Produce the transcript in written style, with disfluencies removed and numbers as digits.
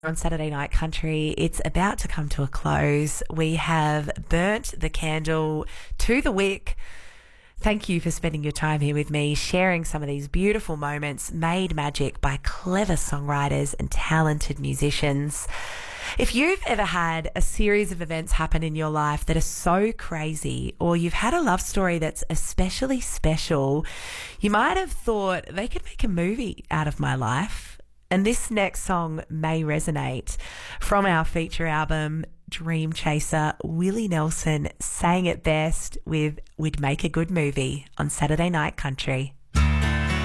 On Saturday Night Country, it's about to come to a close. We have burnt the candle to the wick. Thank you for spending your time here with me, sharing some of these beautiful moments made magic by clever songwriters and talented musicians. If you've ever had a series of events happen in your life that are so crazy, or you've had a love story that's especially special, you might have thought they could make a movie out of my life. And this next song may resonate. From our feature album, Dream Chaser, Willie Nelson sang it best with "We'd Make a Good Movie" on Saturday Night Country.